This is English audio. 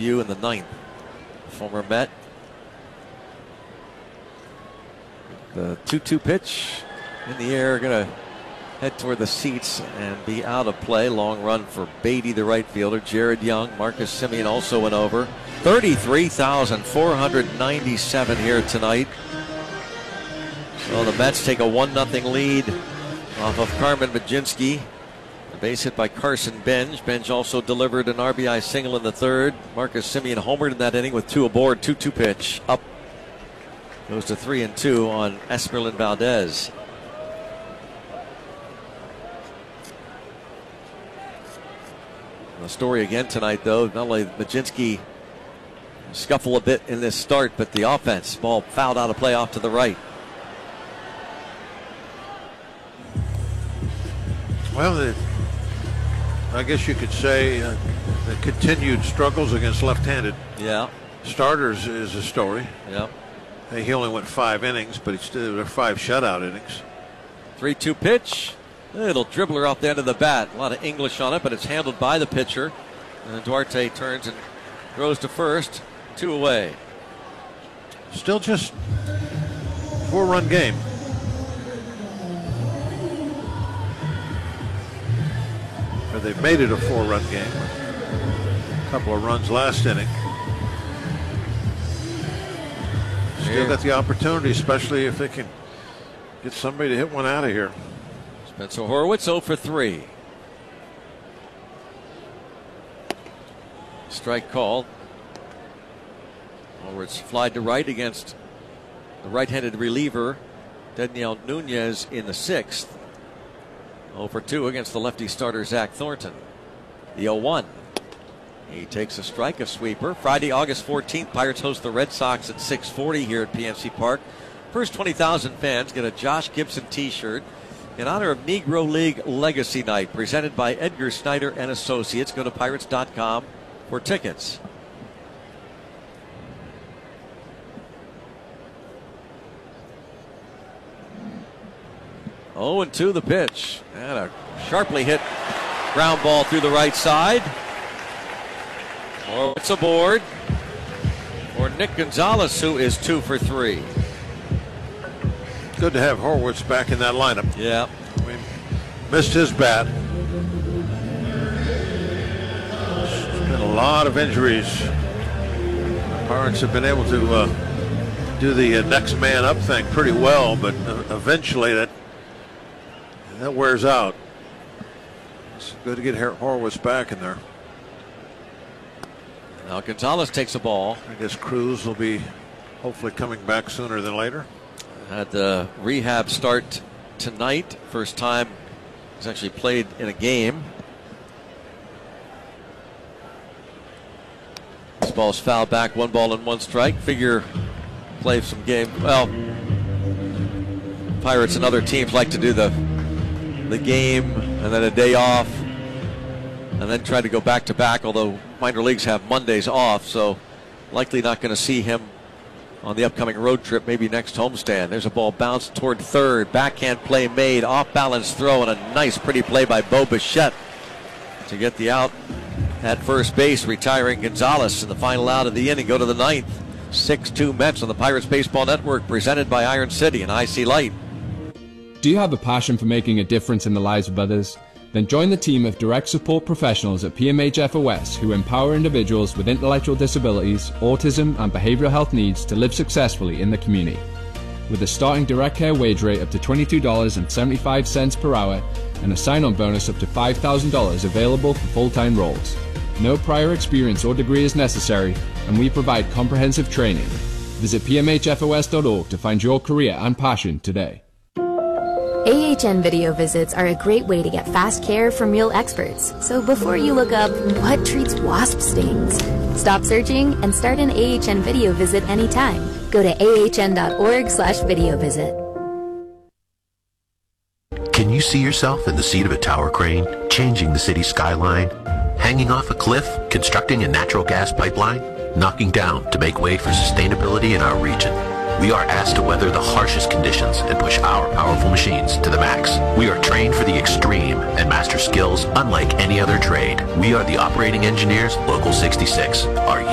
debut in the 9th. Former Met. The 2-2 pitch in the air, going to head toward the seats and be out of play. Long run for Beatty, the right fielder. Jared Young, Marcus Semien also went over. 33,497 here tonight. So the Mets take a 1-0 lead off of Carmen Mlodzinski. A base hit by Carson Benj. Benj also delivered an RBI single in the 3rd. Marcus Semien homered in that inning with 2 aboard. 2-2 pitch. Up. Goes to 3-2 on Esmeralyn Valdez. The story again tonight, though, not only Mlodzinski scuffle a bit in this start, but the offense. Ball fouled out of play off to the right. Well, I guess you could say the continued struggles against left-handed starters is a story. Yeah. He only went 5 innings, but there were 5 shutout innings. 3-2 pitch. Little dribbler off the end of the bat. A lot of English on it, but it's handled by the pitcher. And Duarte turns and throws to first. 2 away. Still just 4-run game. Or they've made it a 4-run game. A couple of runs last inning. Still got the opportunity, especially if they can get somebody to hit one out of here. Spencer Horwitz 0 for 3. Strike called. Horwitz flied to right against the right-handed reliever Daniel Nunez in the 6th. 0 for 2 against the lefty starter Zach Thornton. The 0-1. He takes a strike, a sweeper. Friday, August 14th, Pirates host the Red Sox at 6:40 here at PNC Park. First 20,000 fans get a Josh Gibson t-shirt in honor of Negro League Legacy Night, presented by Edgar Snyder and Associates. Go to Pirates.com for tickets. Oh, and 2 the pitch. And a sharply hit ground ball through the right side. Horwitz aboard for Nick Gonzalez, who is 2 for 3. Good to have Horwitz back in that lineup. Yeah. We missed his bat. There's been a lot of injuries. The Pirates have been able to do the next man up thing pretty well, but eventually that wears out. It's good to get Horwitz back in there. Now Gonzalez takes a ball. I guess Cruz will be hopefully coming back sooner than later. Had the rehab start tonight. First time he's actually played in a game. This ball's fouled back. 1 ball and 1 strike. Figure play some game. Well, Pirates and other teams like to do the game and then a day off and then try to go back to back, although minor leagues have Mondays off, so likely not going to see him on the upcoming road trip, maybe next homestand. There's a ball bounced toward third. Backhand play made. Off balance throw and a nice pretty play by Bo Bichette to get the out at first base, retiring Gonzalez in the final out of the inning. Go to the 9th. 6-2 Mets on the Pirates Baseball Network, presented by Iron City and IC Light. Do you have a passion for making a difference in the lives of others? Then join the team of direct support professionals at PMH FOS who empower individuals with intellectual disabilities, autism and behavioral health needs to live successfully in the community. With a starting direct care wage rate up to $22.75 per hour and a sign-on bonus up to $5,000 available for full-time roles. No prior experience or degree is necessary, and we provide comprehensive training. Visit pmhfos.org to find your career and passion today. AHN video visits are a great way to get fast care from real experts. So before you look up what treats wasp stings, stop searching and start an AHN video visit anytime. Go to ahn.org/video visit. Can you see yourself in the seat of a tower crane, changing the city skyline, hanging off a cliff, constructing a natural gas pipeline, knocking down to make way for sustainability in our region? We are asked to weather the harshest conditions and push our powerful machines to the max. We are trained for the extreme and master skills unlike any other trade. We are the operating engineers, Local 66. Are you